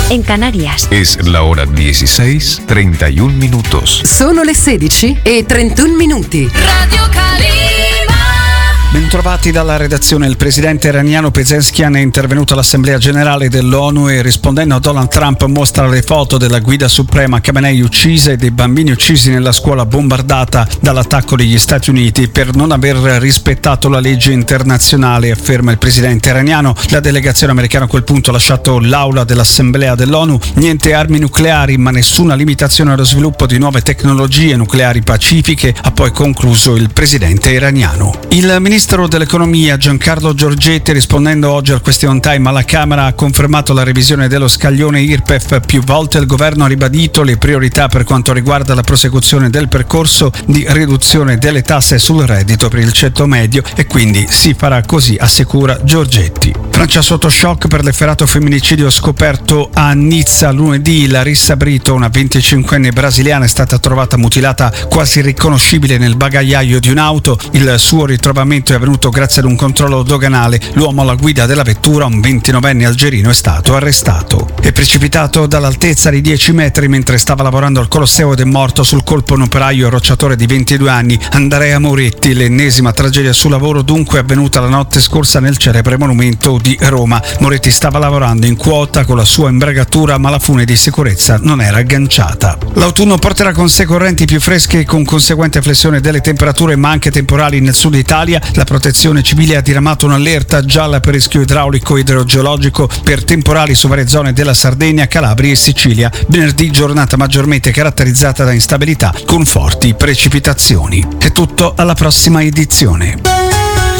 en Canarias. Es la hora 16:31 minutos. Sono le 16:31. Radio Calima. Bentrovati dalla redazione. Il presidente iraniano Pezeshkian è intervenuto all'Assemblea Generale dell'ONU e, rispondendo a Donald Trump, mostra le foto della guida suprema Khamenei uccisa e dei bambini uccisi nella scuola bombardata dall'attacco degli Stati Uniti per non aver rispettato la legge internazionale, afferma il presidente iraniano. La delegazione americana a quel punto ha lasciato l'aula dell'Assemblea dell'ONU. Niente armi nucleari, ma nessuna limitazione allo sviluppo di nuove tecnologie nucleari pacifiche, ha poi concluso il presidente iraniano. Il ministro dell'economia Giancarlo Giorgetti, rispondendo oggi al Question Time alla Camera, ha confermato la revisione dello scaglione IRPEF. Più volte il governo ha ribadito le priorità per quanto riguarda la prosecuzione del percorso di riduzione delle tasse sul reddito per il ceto medio e quindi si farà così, assicura Giorgetti. Francia sotto shock per l'efferato femminicidio scoperto a Nizza lunedì. Larissa Brito, una 25enne brasiliana, è stata trovata mutilata quasi irriconoscibile nel bagagliaio di un'auto. Il suo ritrovamento è avvenuto grazie ad un controllo doganale. L'uomo alla guida della vettura, un 29enne algerino, è stato arrestato. È precipitato dall'altezza di 10 metri mentre stava lavorando al Colosseo ed è morto sul colpo un operaio rocciatore di 22 anni, Andrea Moretti. L'ennesima tragedia sul lavoro dunque è avvenuta la notte scorsa nel celebre monumento di Roma. Moretti stava lavorando in quota con la sua imbragatura, ma la fune di sicurezza non era agganciata. L'autunno porterà con sé correnti più fresche con conseguente flessione delle temperature, ma anche temporali nel sud Italia. La Protezione Civile ha diramato un'allerta gialla per rischio idraulico e idrogeologico per temporali su varie zone della Sardegna, Calabria e Sicilia. Venerdì giornata maggiormente caratterizzata da instabilità con forti precipitazioni. È tutto, alla prossima edizione.